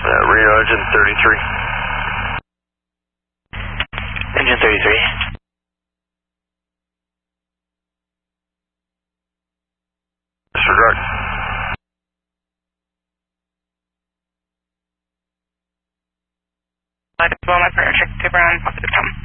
Radio Engine 33. Engine 33. Disregard. Well, my partner checked paper on positive Tom.